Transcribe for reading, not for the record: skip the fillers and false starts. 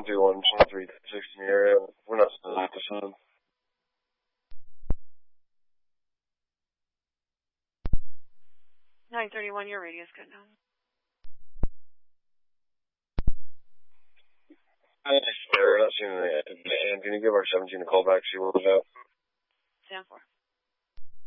721-2360 in the area. We're not still at the sun. 931, your radio's good now. We're not seeing anything. Can you give our 17 a call back, see what was out? Stand for.